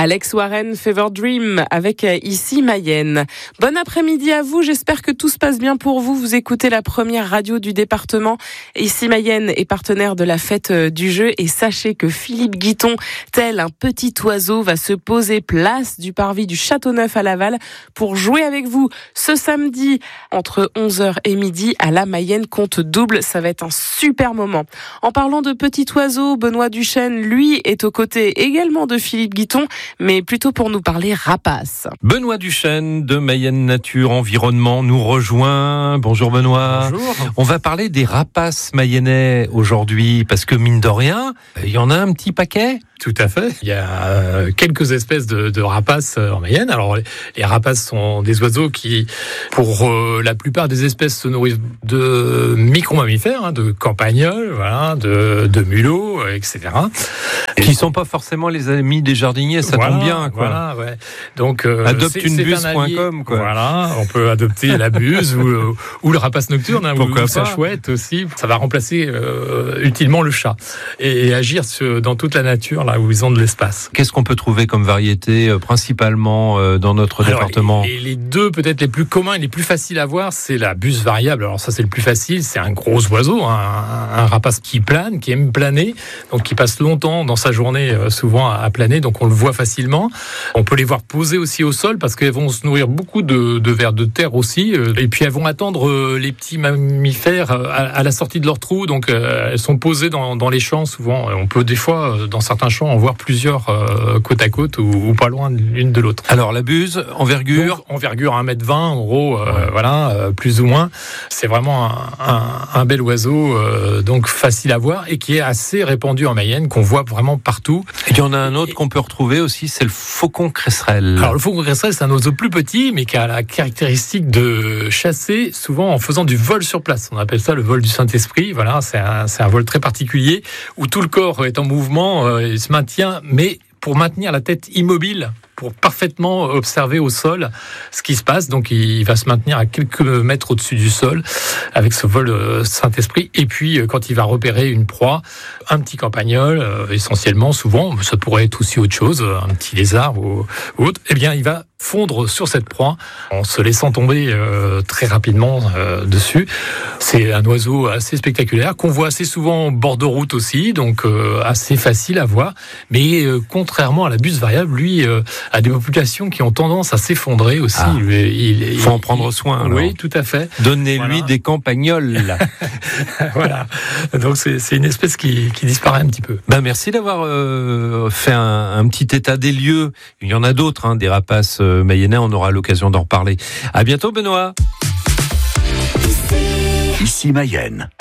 Alex Warren, Fever Dream avec Ici Mayenne. Bon après-midi à vous, j'espère que tout se passe bien pour vous. Vous écoutez la première radio du département. Ici Mayenne est partenaire de la fête du jeu et sachez que Philippe Guiton, tel un petit oiseau, va se poser place du parvis du Châteauneuf à Laval pour jouer avec vous ce samedi entre 11h et midi à la Mayenne compte double. Ça va être un super moment. En parlant de petit oiseau, Benoît Duchesne, lui, est aux côtés également de Philippe Guiton, mais plutôt pour nous parler rapaces. Benoît Duchesne de Mayenne Nature Environnement nous rejoint. Bonjour Benoît. Bonjour. On va parler des rapaces mayennais aujourd'hui parce que mine de rien, il y en a un petit paquet. Tout à fait. Il y a quelques espèces de rapaces en Mayenne. Alors, les rapaces sont des oiseaux qui, pour la plupart des espèces, se nourrissent de micro-mammifères, de campagnols, voilà, de mulots, etc. Qui sont pas forcément les amis des jardiniers, ça tombe bien, quoi. Voilà, ouais. Donc, adopteunebuse.com, quoi. Voilà, on peut adopter la buse ou le rapace nocturne, ou sa chouette aussi. Ça va remplacer utilement le chat et agir dans toute la nature, là où ils ont de l'espace. Qu'est-ce qu'on peut trouver comme variété, principalement dans notre département ? Les deux peut-être les plus communs et les plus faciles à voir, c'est la buse variable. Alors ça, c'est le plus facile, c'est un gros oiseau, un rapace qui plane, qui aime planer, donc qui passe longtemps dans sa journée, souvent à planer, donc on le voit facilement. On peut les voir poser aussi au sol, parce qu'elles vont se nourrir beaucoup de vers de terre aussi, et puis elles vont attendre les petits mammifères à la sortie de leur trou, donc elles sont posées dans les champs souvent. On peut des fois, dans certains champs, en voir plusieurs côte à côte ou pas loin l'une de l'autre. Alors la buse, envergure donc, envergure 1m20 en gros, voilà, plus ou moins. C'est vraiment un bel oiseau, donc facile à voir et qui est assez répandu en Mayenne, qu'on voit vraiment partout. Il y en a un autre qu'on peut retrouver aussi, c'est le faucon cresserelle. Alors le faucon cresserelle, c'est un oiseau plus petit, mais qui a la caractéristique de chasser souvent en faisant du vol sur place. On appelle ça le vol du Saint-Esprit. Voilà, c'est un vol très particulier où tout le corps est en mouvement, il se maintient, mais pour maintenir la tête immobile, pour parfaitement observer au sol ce qui se passe. Donc il va se maintenir à quelques mètres au-dessus du sol avec ce vol Saint-Esprit. Et puis quand il va repérer une proie, un petit campagnol, essentiellement, souvent, ça pourrait être aussi autre chose, un petit lézard ou autre, eh bien il va fondre sur cette proie en se laissant tomber très rapidement dessus. C'est un oiseau assez spectaculaire qu'on voit assez souvent en bord de route aussi, donc assez facile à voir. Mais contrairement à la buse variable, lui a des populations qui ont tendance à s'effondrer aussi. Il faut en prendre soin. Alors. Oui, tout à fait. Donnez-lui des campagnols. Voilà. Donc c'est une espèce qui disparaît un petit peu. Merci d'avoir fait un petit état des lieux. Il y en a d'autres, des rapaces mayennais. On aura l'occasion d'en reparler. À bientôt, Benoît. Ici Mayenne.